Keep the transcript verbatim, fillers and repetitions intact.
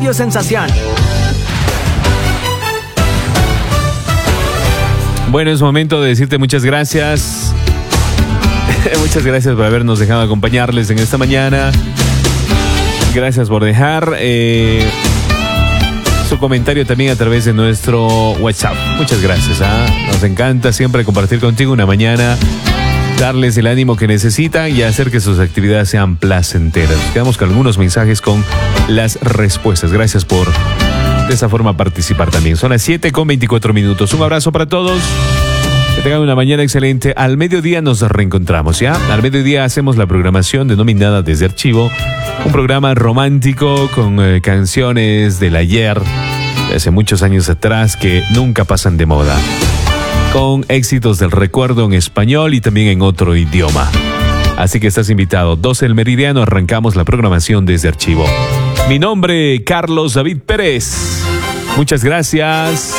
Sensación. Bueno, es momento de decirte muchas gracias. Muchas gracias por habernos dejado acompañarles en esta mañana. Gracias por dejar eh, su comentario también a través de nuestro WhatsApp. Muchas gracias. ¿eh? Nos encanta siempre compartir contigo una mañana, darles el ánimo que necesitan y hacer que sus actividades sean placenteras. Nos quedamos con algunos mensajes con las respuestas. Gracias por de esa forma participar también. Son las siete con veinticuatro minutos. Un abrazo para todos. Que tengan una mañana excelente. Al mediodía nos reencontramos, ¿ya? Al mediodía hacemos la programación denominada Desde Archivo. Un programa romántico con eh, canciones del ayer, de hace muchos años atrás, que nunca pasan de moda. Con éxitos del recuerdo en español y también en otro idioma. Así que estás invitado. doce del meridiano, arrancamos la programación Desde Archivo. Mi nombre, Carlos David Pérez. Muchas gracias.